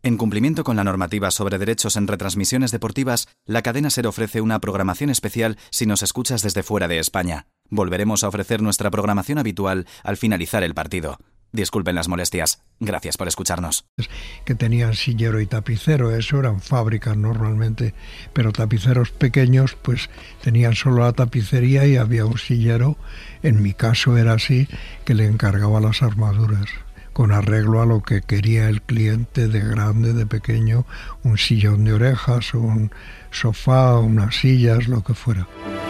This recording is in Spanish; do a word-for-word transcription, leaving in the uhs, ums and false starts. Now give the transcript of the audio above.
En cumplimiento con la normativa sobre derechos en retransmisiones deportivas, la cadena SER ofrece una programación especial si nos escuchas desde fuera de España. Volveremos a ofrecer nuestra programación habitual al finalizar el partido. Disculpen las molestias. Gracias por escucharnos. Que tenían sillero y tapicero, eso eran fábricas normalmente, pero tapiceros pequeños pues tenían solo la tapicería y había un sillero, en mi caso era así, que le encargaba las armaduras, con arreglo a lo que quería el cliente, de grande, de pequeño, un sillón de orejas, un sofá, unas sillas, lo que fuera.